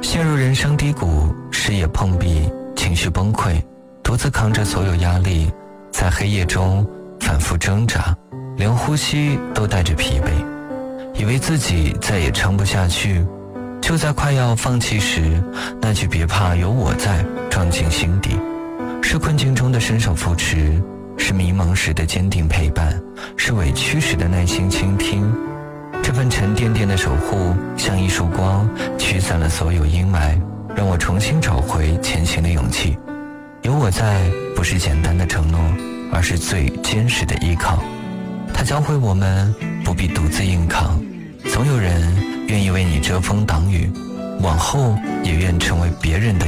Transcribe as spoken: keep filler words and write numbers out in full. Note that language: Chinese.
陷入人生低谷，事业碰壁，情绪崩溃，独自扛着所有压力，在黑夜中反复挣扎，连呼吸都带着疲惫，以为自己再也撑不下去。就在快要放弃时，那句别怕有我在撞进心底，是困境中的伸手扶持，是迷茫时的坚定陪伴，是委屈时的耐心倾听。这份沉甸甸的守护，像一束光，驱散了所有阴霾，让我重新找回前行的勇气。有我在，不是简单的承诺，而是最坚实的依靠。它教会我们不必独自硬扛，总有人愿意为你遮风挡雨，往后也愿成为别人的